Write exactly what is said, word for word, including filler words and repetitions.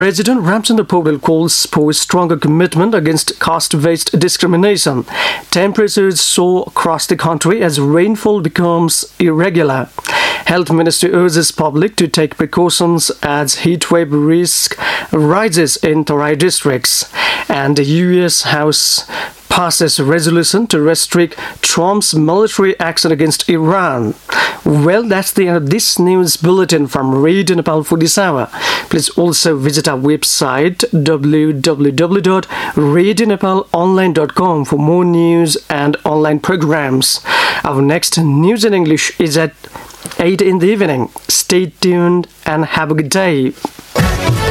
President Ramchandra Paul calls for a stronger commitment against caste-based discrimination. Temperatures soar across the country as rainfall becomes irregular. Health Ministry urges public to take precautions as heatwave risk rises in Tarai districts. And the U S House passes resolution to restrict Trump's military action against Iran. Well, that's the end of this news bulletin from Radio Nepal for this hour. Please also visit our website w w w dot radio nepal online dot com for more news and online programs. Our next news in English is at eight in the evening. Stay tuned and have a good day.